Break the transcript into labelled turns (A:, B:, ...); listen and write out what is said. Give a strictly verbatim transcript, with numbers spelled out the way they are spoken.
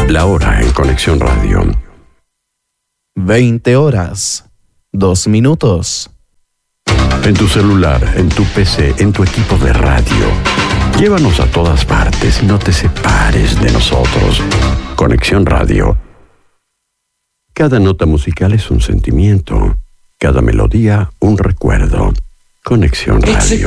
A: La hora en Conexión Radio.
B: veinte horas, dos minutos.
A: En tu celular, en tu P C, en tu equipo de radio. Llévanos a todas partes y no te separes de nosotros. Conexión Radio. Cada nota musical es un sentimiento. Cada melodía, un recuerdo. Conexión Radio.